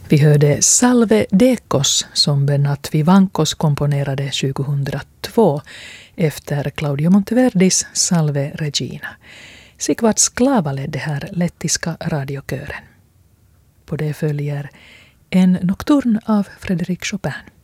Vi hörde Salve Decos som Bernat Vivancos komponerade 2002 efter Claudio Monteverdes Salve Regina. Sigvard Sklava ledde här lettiska radiokören. På det följer en nocturn av Frédéric Chopin.